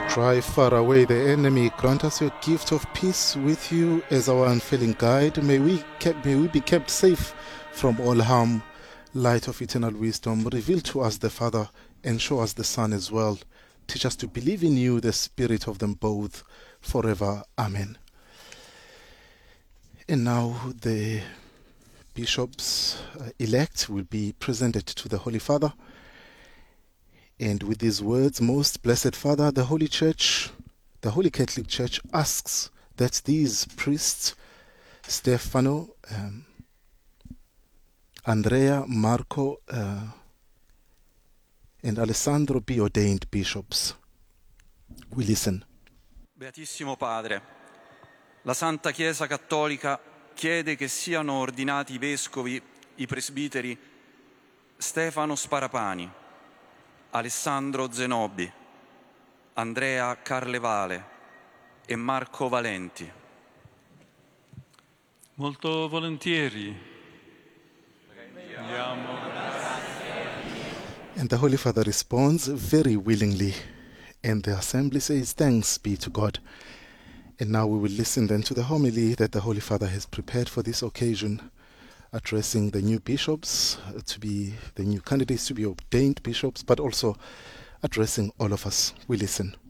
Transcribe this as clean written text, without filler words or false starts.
Drive far away the enemy. Grant us your gift of peace with you as our unfailing guide. May we be kept safe from all harm. Light of eternal wisdom, reveal to us the Father and show us the Son as well. Teach us to believe in you, the Spirit of them both, forever. Amen. And now the bishops elect will be presented to the Holy Father. And with these words, Most Blessed Father, the Holy Church, the Holy Catholic Church asks that these priests, Stefano, Andrea, Marco, and Alessandro, be ordained bishops. We listen. Beatissimo Padre, la Santa Chiesa Cattolica chiede che siano ordinati i vescovi, i presbiteri Stefano Sparapani, Alessandro Zenobi, Andrea Carlevale e Marco Valenti. Molto volentieri. And the Holy Father responds very willingly. And the assembly says, thanks be to God. And now we will listen then to the homily that the Holy Father has prepared for this occasion, addressing the new bishops to be the new candidates to be ordained bishops, but also addressing all of us. We listen.